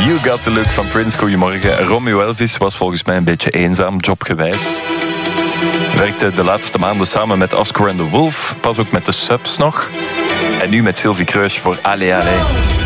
You Got The Look van Prince, goedemorgen. Romeo Elvis was volgens mij een beetje eenzaam, jobgewijs. Werkte de laatste maanden samen met Oscar and the Wolf, pas ook met de Subs nog. En nu met Sylvie Kreus voor Allee Allee.